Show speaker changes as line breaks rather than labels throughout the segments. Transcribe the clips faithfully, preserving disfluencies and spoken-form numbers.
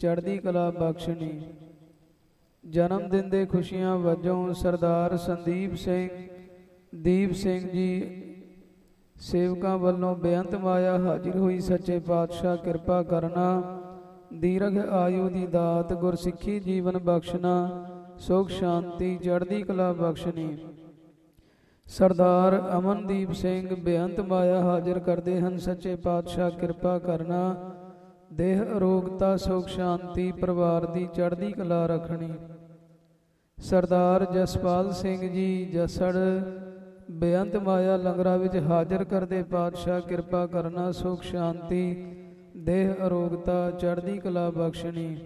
ਚੜ੍ਹਦੀ ਕਲਾ ਬਖਸ਼ਣੀ। ਜਨਮ ਦਿਨ ਦੇ ਖੁਸ਼ੀਆਂ ਵਜੋਂ ਸਰਦਾਰ ਸੰਦੀਪ ਸਿੰਘ ਦੀਪ ਸਿੰਘ ਜੀ ਸੇਵਕਾਂ ਵੱਲੋਂ ਬੇਅੰਤ ਮਾਇਆ ਹਾਜ਼ਰ ਹੋਈ। ਸੱਚੇ ਪਾਤਸ਼ਾਹ ਕਿਰਪਾ ਕਰਨਾ, ਦੀਰਘ ਆਯੂ ਦੀ ਦਾਤ, ਗੁਰਸਿੱਖੀ ਜੀਵਨ ਬਖਸ਼ਣਾ, ਸੁਖ ਸ਼ਾਂਤੀ ਚੜ੍ਹਦੀ ਕਲਾ ਬਖਸ਼ਣੀ। ਸਰਦਾਰ ਅਮਨਦੀਪ ਸਿੰਘ ਬੇਅੰਤ ਮਾਇਆ ਹਾਜ਼ਰ ਕਰਦੇ ਹਨ। ਸੱਚੇ ਪਾਤਸ਼ਾਹ ਕਿਰਪਾ ਕਰਨਾ, ਦੇਹ ਅਰੋਗਤਾ, ਸੁਖ ਸ਼ਾਂਤੀ, ਪਰਿਵਾਰ ਦੀ ਚੜ੍ਹਦੀ ਕਲਾ ਰੱਖਣੀ। ਸਰਦਾਰ ਜਸਪਾਲ ਸਿੰਘ ਜੀ ਜਸੜ ਬੇਅੰਤ ਮਾਇਆ ਲੰਗਰਾਂ ਵਿੱਚ ਹਾਜ਼ਰ ਕਰਦੇ। ਪਾਤਸ਼ਾਹ ਕਿਰਪਾ ਕਰਨਾ, ਸੁਖ ਸ਼ਾਂਤੀ, ਦੇਹ ਅਰੋਗਤਾ, ਚੜ੍ਹਦੀ ਕਲਾ ਬਖਸ਼ਣੀ।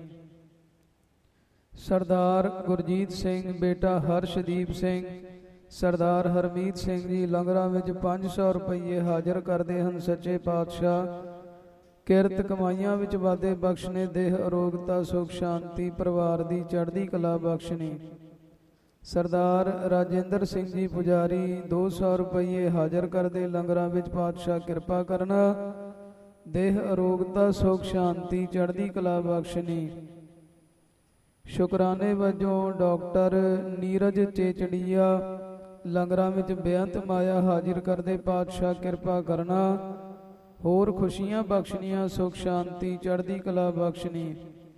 ਸਰਦਾਰ ਗੁਰਜੀਤ ਸਿੰਘ ਬੇਟਾ ਹਰਸ਼ਦੀਪ ਸਿੰਘ, ਸਰਦਾਰ ਹਰਮੀਤ ਸਿੰਘ ਜੀ ਲੰਗਰਾਂ ਵਿੱਚ ਪੰਜ ਸੌ ਰੁਪਈਏ ਹਾਜ਼ਰ ਕਰਦੇ ਹਨ। ਸੱਚੇ ਪਾਤਸ਼ਾਹ ਕਿਰਤ ਕਮਾਈਆਂ ਵਿੱਚ ਵਾਧੇ ਬਖਸ਼ਣੇ, ਦੇਹ ਅਰੋਗਤਾ, ਸੁਖ ਸ਼ਾਂਤੀ, ਪਰਿਵਾਰ ਦੀ ਚੜ੍ਹਦੀ ਕਲਾ ਬਖਸ਼ਣੀ। ਸਰਦਾਰ ਰਾਜਿੰਦਰ ਸਿੰਘ ਜੀ ਪੁਜਾਰੀ ਦੋ ਸੌ ਰੁਪਈਏ ਹਾਜ਼ਰ ਕਰਦੇ ਲੰਗਰਾਂ ਵਿੱਚ। ਪਾਤਸ਼ਾਹ ਕਿਰਪਾ ਕਰਨਾ, ਦੇਹ ਅਰੋਗਤਾ, ਸੁਖ ਸ਼ਾਂਤੀ, ਚੜ੍ਹਦੀ ਕਲਾ ਬਖਸ਼ਣੀ। ਸ਼ੁਕਰਾਨੇ ਵਜੋਂ ਡਾਕਟਰ ਨੀਰਜ ਚੇਚੜੀਆ ਲੰਗਰਾਂ ਵਿੱਚ ਬੇਅੰਤ ਮਾਇਆ ਹਾਜ਼ਰ ਕਰਦੇ। ਪਾਤਸ਼ਾਹ ਕਿਰਪਾ ਕਰਨਾ, ਹੋਰ ਖੁਸ਼ੀਆਂ ਬਖਸ਼ਣੀਆਂ, ਸੁਖ ਸ਼ਾਂਤੀ, ਚੜ੍ਹਦੀ ਕਲਾ ਬਖਸ਼ਣੀ।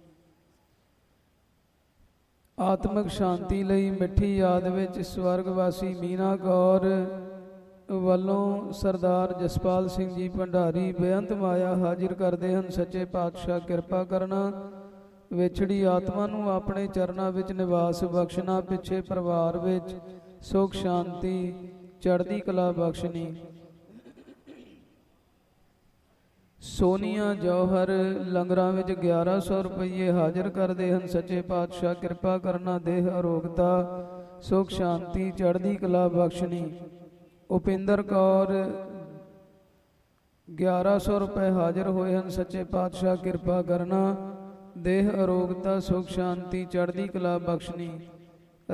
ਆਤਮਿਕ ਸ਼ਾਂਤੀ ਲਈ ਮਿੱਠੀ ਯਾਦ ਵਿੱਚ ਸਵਰਗਵਾਸੀ ਮੀਨਾ ਕੌਰ ਵੱਲੋਂ ਸਰਦਾਰ ਜਸਪਾਲ ਸਿੰਘ ਜੀ ਭੰਡਾਰੀ ਬੇਅੰਤ ਮਾਇਆ ਹਾਜ਼ਰ ਕਰਦੇ ਹਨ। ਸੱਚੇ ਪਾਤਸ਼ਾਹ ਕਿਰਪਾ ਕਰਨਾ, ਵਿਛੜੀ ਆਤਮਾ ਨੂੰ ਆਪਣੇ ਚਰਨਾਂ ਵਿੱਚ ਨਿਵਾਸ ਬਖਸ਼ਣਾ, ਪਿੱਛੇ ਪਰਿਵਾਰ ਵਿੱਚ ਸੁਖ ਸ਼ਾਂਤੀ, ਚੜ੍ਹਦੀ ਕਲਾ ਬਖਸ਼ਣੀ। ਸੋਨੀਆ ਜੌਹਰ ਲੰਗਰਾਂ ਵਿੱਚ ਗਿਆਰਾਂ ਸੌ ਰੁਪਈਏ ਹਾਜ਼ਰ ਕਰਦੇ ਹਨ। ਸੱਚੇ ਪਾਤਸ਼ਾਹ ਕਿਰਪਾ ਕਰਨਾ, ਦੇਹ ਅਰੋਗਤਾ, ਸੁਖ ਸ਼ਾਂਤੀ, ਚੜ੍ਹਦੀ ਕਲਾ ਬਖਸ਼ਣੀ। ਉਪਿੰਦਰ ਕੌਰ ਗਿਆਰਾਂ ਸੌ ਰੁਪਏ ਹਾਜ਼ਰ ਹੋਏ ਹਨ। ਸੱਚੇ ਪਾਤਸ਼ਾਹ ਕਿਰਪਾ ਕਰਨਾ, ਦੇਹ ਅਰੋਗਤਾ, ਸੁਖ ਸ਼ਾਂਤੀ, ਚੜ੍ਹਦੀ ਕਲਾ ਬਖਸ਼ਣੀ।